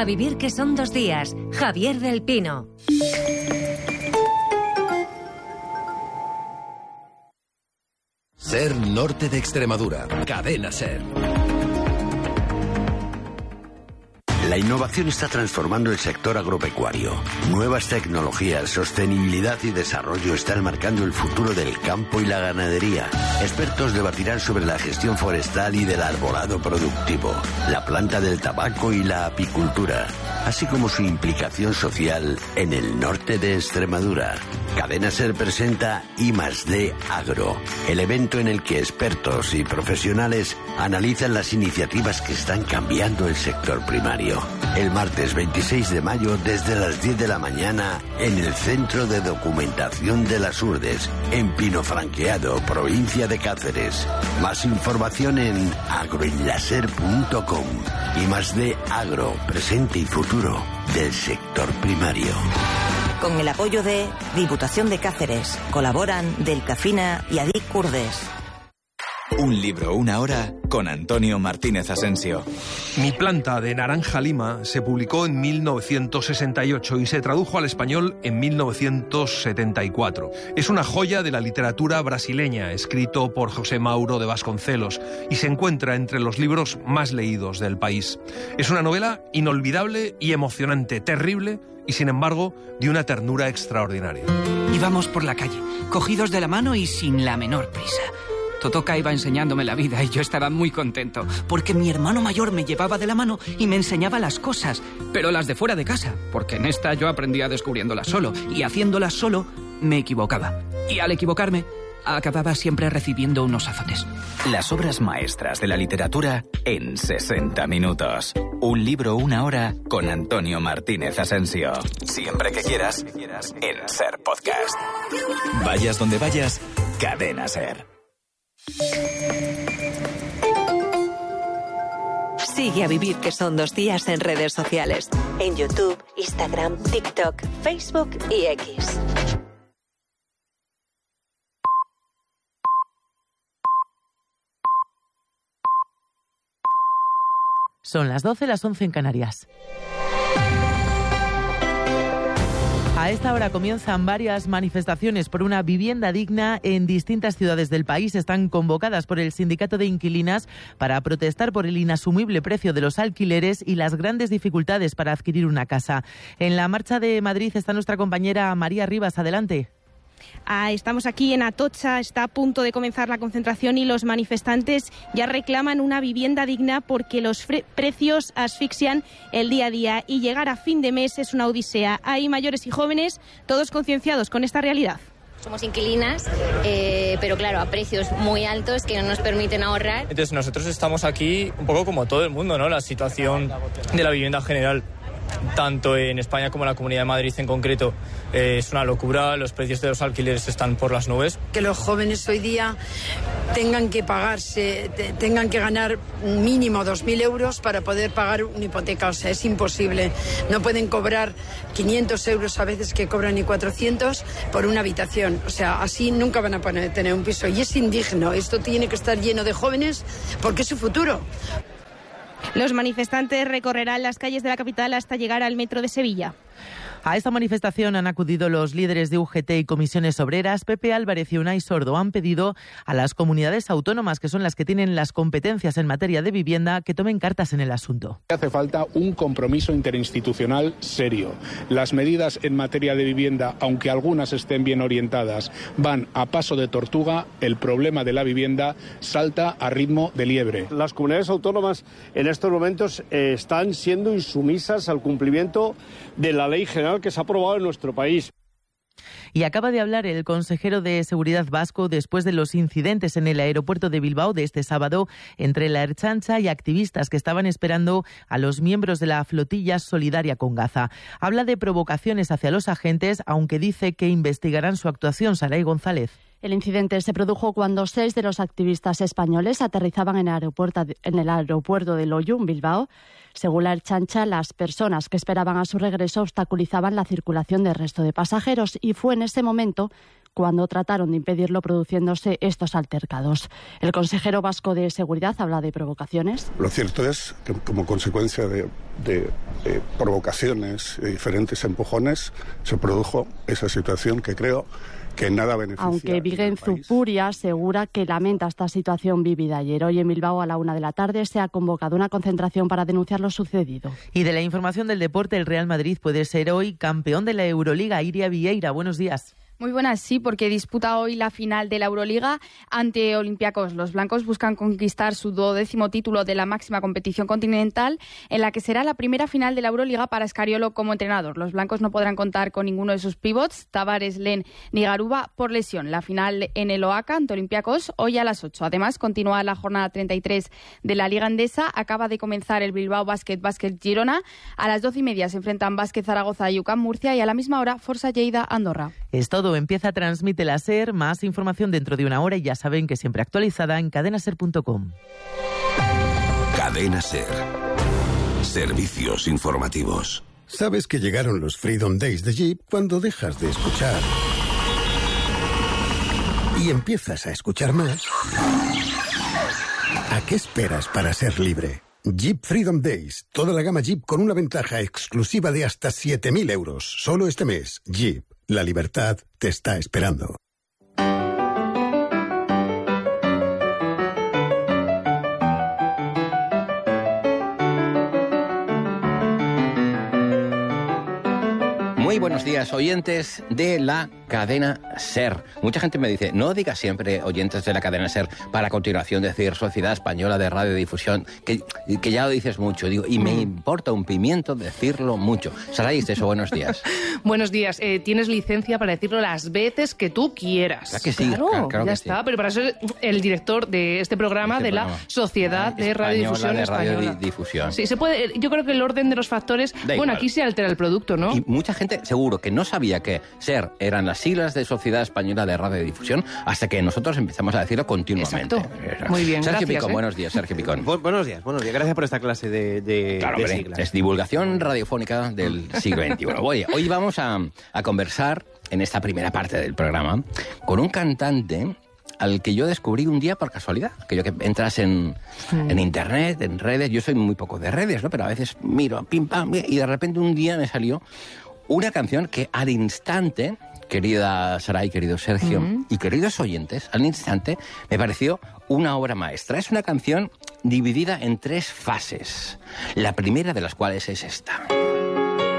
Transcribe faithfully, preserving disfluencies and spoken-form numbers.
A vivir que son dos días. Javier del Pino. Ser Norte de Extremadura. Cadena Ser. La innovación está transformando el sector agropecuario. Nuevas tecnologías, sostenibilidad y desarrollo están marcando el futuro del campo y la ganadería. Expertos debatirán sobre la gestión forestal y del arbolado productivo, la planta del tabaco y la apicultura, así como su implicación social en el norte de Extremadura. Cadena Ser presenta I más D Agro, el evento en el que expertos y profesionales analizan las iniciativas que están cambiando el sector primario. El martes veintiséis de mayo desde las diez de la mañana en el Centro de Documentación de las Urdes, en Pinofranqueado, provincia de Cáceres. Más información en agroinlaser punto com. I más D Agro, presente y futuro del sector primario. Con el apoyo de Diputación de Cáceres, colaboran Delcafina y Adic Curdes. Un libro, una hora, con Antonio Martínez Asensio. Mi planta de naranja lima se publicó en mil novecientos sesenta y ocho y se tradujo al español en mil novecientos setenta y cuatro. Es una joya de la literatura brasileña, escrito por José Mauro de Vasconcelos, y se encuentra entre los libros más leídos del país. Es una novela inolvidable y emocionante, terrible y, sin embargo, de una ternura extraordinaria. Íbamos por la calle, cogidos de la mano y sin la menor prisa. Totoka iba enseñándome la vida y yo estaba muy contento, porque mi hermano mayor me llevaba de la mano y me enseñaba las cosas, pero las de fuera de casa, porque en esta yo aprendía descubriéndolas solo, y haciéndolas solo me equivocaba. Y al equivocarme, acababa siempre recibiendo unos azotes. Las obras maestras de la literatura en sesenta minutos. Un libro, una hora, con Antonio Martínez Asensio. Siempre que quieras, en Ser Podcast. Vayas donde vayas, Cadena Ser. Sigue a Vivir que son dos días en redes sociales. En YouTube, Instagram, TikTok, Facebook y X. Son las doce, las once en Canarias. A esta hora comienzan varias manifestaciones por una vivienda digna en distintas ciudades del país. Están convocadas por el Sindicato de Inquilinas para protestar por el inasumible precio de los alquileres y las grandes dificultades para adquirir una casa. En la marcha de Madrid está nuestra compañera María Rivas. Adelante. Ah, estamos aquí en Atocha, está a punto de comenzar la concentración y los manifestantes ya reclaman una vivienda digna porque los precios asfixian el día a día y llegar a fin de mes es una odisea. Hay mayores y jóvenes, todos concienciados con esta realidad. Somos inquilinas, eh, pero claro, a precios muy altos que no nos permiten ahorrar. Entonces nosotros estamos aquí un poco como todo el mundo, ¿no? La situación de la vivienda general, tanto en España como en la Comunidad de Madrid en concreto, eh, es una locura. Los precios de los alquileres están por las nubes. Que los jóvenes hoy día tengan que pagarse, te, tengan que ganar mínimo dos mil euros para poder pagar una hipoteca. O sea, es imposible. No pueden cobrar quinientos euros a veces que cobran ni cuatrocientos por una habitación. O sea, así nunca van a poder tener un piso. Y es indigno. Esto tiene que estar lleno de jóvenes porque es su futuro. Los manifestantes recorrerán las calles de la capital hasta llegar al metro de Sevilla. A esta manifestación han acudido los líderes de U G T y comisiones obreras. Pepe Álvarez y Unai Sordo han pedido a las comunidades autónomas, que son las que tienen las competencias en materia de vivienda, que tomen cartas en el asunto. Hace falta un compromiso interinstitucional serio. Las medidas en materia de vivienda, aunque algunas estén bien orientadas, van a paso de tortuga. El problema de la vivienda salta a ritmo de liebre. Las comunidades autónomas en estos momentos eh, están siendo insumisas al cumplimiento de la ley general que se ha aprobado en nuestro país. Y acaba de hablar el consejero de Seguridad vasco después de los incidentes en el aeropuerto de Bilbao de este sábado entre la Ertzaintza y activistas que estaban esperando a los miembros de la flotilla solidaria con Gaza. Habla de provocaciones hacia los agentes, aunque dice que investigarán su actuación. Saray González. El incidente se produjo cuando seis de los activistas españoles aterrizaban en el aeropuerto de, en el aeropuerto de Loiun, Bilbao. Según la Ertzaintza, las personas que esperaban a su regreso obstaculizaban la circulación del resto de pasajeros y fue en ese momento cuando trataron de impedirlo produciéndose estos altercados. El consejero vasco de Seguridad habla de provocaciones. Lo cierto es que como consecuencia de, de, de provocaciones y diferentes empujones se produjo esa situación que creo que nada beneficia. Aunque Bingen Zupuria asegura que lamenta esta situación vivida ayer. Hoy en Bilbao a la una de la tarde se ha convocado una concentración para denunciar lo sucedido. Y de la información del deporte, el Real Madrid puede ser hoy campeón de la Euroliga. Iria Vieira, buenos días. Muy buenas, sí, porque disputa hoy la final de la Euroliga ante Olympiacos. Los blancos buscan conquistar su duodécimo título de la máxima competición continental, en la que será la primera final de la Euroliga para Scariolo como entrenador. Los blancos no podrán contar con ninguno de sus pivots, Tavares, Len ni Garuba, por lesión. La final en el Oaca ante Olympiacos hoy a las ocho. Además, continúa la jornada treinta y tres de la Liga Endesa. Acaba de comenzar el Bilbao Basket Basket Girona. A las doce y media se enfrentan Basket Zaragoza y U C A M Murcia y a la misma hora Forza Lleida Andorra. Es todo. Empieza Transmite la SER. Más información dentro de una hora y ya saben que siempre actualizada en cadena ser punto com. Cadena SER. Servicios informativos. Sabes que llegaron los Freedom Days de Jeep cuando dejas de escuchar y empiezas a escuchar más. ¿A qué esperas para ser libre? Jeep Freedom Days. Toda la gama Jeep con una ventaja exclusiva de hasta siete mil euros. Solo este mes. Jeep. La libertad te está esperando. Muy buenos días, oyentes de la cadena SER. Mucha gente me dice, no digas siempre oyentes de la cadena SER, para a continuación decir Sociedad Española de Radiodifusión, que, que ya lo dices mucho. Digo, y me importa un pimiento decirlo mucho. Saray, eso, buenos días. Buenos días. Eh, tienes licencia para decirlo las veces que tú quieras. Claro que sí. Claro, claro, claro ya que está. sí. Pero para eso es el director de este programa, este de programa. la Sociedad de Radiodifusión de Española. Radiodifusión. Sí, se puede. Yo creo que el orden de los factores. Da bueno, igual. Aquí se altera el producto, ¿no? Y mucha gente seguro que no sabía que SER eran las siglas de Sociedad Española de Radiodifusión hasta que nosotros empezamos a decirlo continuamente. Exacto. Muy bien, Sergio gracias, Picón, ¿eh? buenos días, Sergio Picón. Bu- buenos días, buenos días. Gracias por esta clase de, de, Claro, de hombre, siglas. es divulgación radiofónica del siglo veintiuno. Oye, hoy vamos a, a conversar en esta primera parte del programa con un cantante al que yo descubrí un día por casualidad. Aquello que entras en, en internet, en redes. Yo soy muy poco de redes, ¿no? Pero a veces miro, pim, pam, y de repente un día me salió una canción que al instante, querida Saray, querido Sergio, mm. y queridos oyentes, al instante me pareció una obra maestra. Es una canción dividida en tres fases, la primera de las cuales es esta.